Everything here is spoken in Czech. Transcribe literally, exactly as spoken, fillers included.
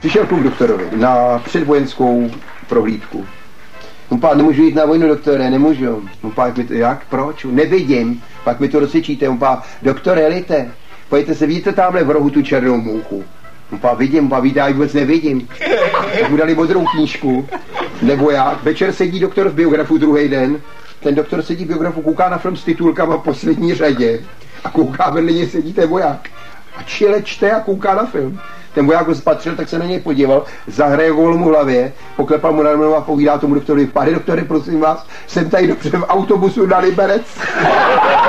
Přišel kluk doktorovi na předvojenskou prohlídku. No pán, nemůžu jít na vojnu, doktore, nemůžu. No pán, jak, jak, proč? Nevidím. Pak mi to rozsvědčíte. No pán, doktore, elite, pojďte se, vidíte tamhle v rohu tu černou mouchu. No pán, vidím, pán, vidí, já vůbec nevidím. Tak mu dali modrou knížku. Nebo já, večer sedí doktor v biografu druhý den. Ten doktor sedí v biografu, kouká na film s titulkama v poslední řadě. A kouká, vedle něj sedí ten voják. A čile čte a kouká na film. Ten voják ho spatřil, tak se na něj podíval, zahraje gól mu v hlavě, poklepal mu na rameno a povídá tomu doktorovi: pane doktore, prosím vás, jsem tady dobře v autobusu na Liberec.